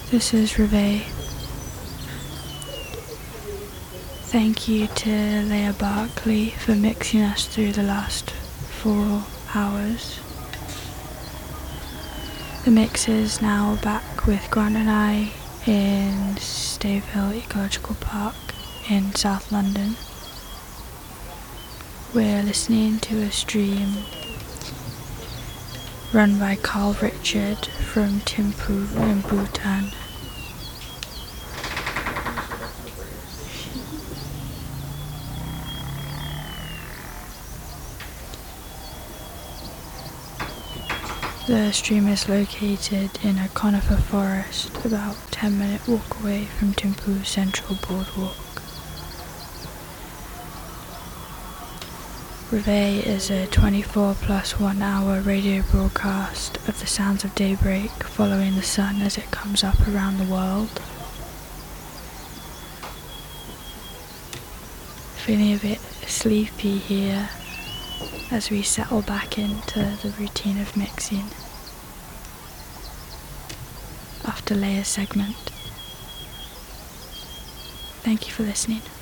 This is Reveille. Thank you to Leah Barkley for mixing us through the last 4 hours. The mix is now back with Grant and I in Stavehill Ecological Park in South London. We're listening to a stream run by Carl Richard from Thimphu in Bhutan. The stream is located in a conifer forest about 10-minute walk away from Thimphu Central Boardwalk. Reveille is a 24 plus 1 hour radio broadcast of the sounds of daybreak following the sun as it comes up around the world. Feeling a bit sleepy here as we settle back into the routine of mixing after Leia's segment. Thank you for listening.